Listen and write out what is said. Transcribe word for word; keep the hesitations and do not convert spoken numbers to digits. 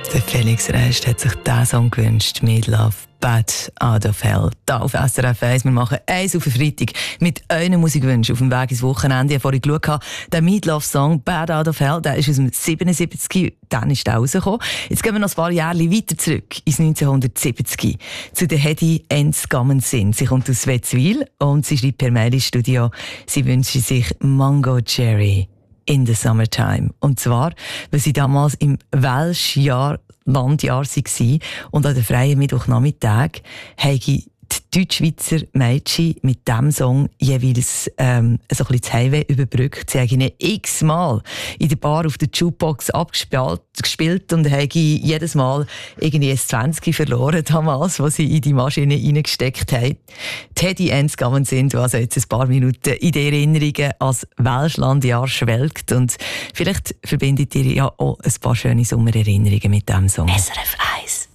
Der Felix Rest hat sich diesen Song gewünscht, «Made Love, Bad Out of Hell». Da auf S R F eins. Wir machen eins auf den Freitag mit euren Musikwünschen auf dem Weg ins Wochenende. Ich habe vorhin geschaut, der «Made Love Song, Bad Out of Hell», der ist aus dem siebenundsiebzig, dann ist der rausgekommen. Jetzt gehen wir noch ein paar Jahre weiter zurück, ins neunzehnhundertsiebzig, zu der Hedy Ensgammensinn. Sie kommt aus Wetzwil und sie schreibt per Mail ins Studio, sie wünscht sich «Mango Cherry» in the summertime. Und zwar, weil sie damals im Welschjahr Landjahr war und an den freien Mittwochnachmittag habe die Deutschschweizer Mädchen mit diesem Song jeweils ähm, so ein bisschen das Highway überbrückt. Sie haben ihn x-mal in der Bar auf der Jukebox abgespielt und haben jedes Mal irgendwie ein zwanzig verloren damals, was sie in die Maschine reingesteckt haben. Die Hedy Ensgammensinn, also jetzt ein paar Minuten in die Erinnerungen als Welschlandjahr schwelgt und vielleicht verbindet ihr ja auch ein paar schöne Sommererinnerungen mit diesem Song. S R F eins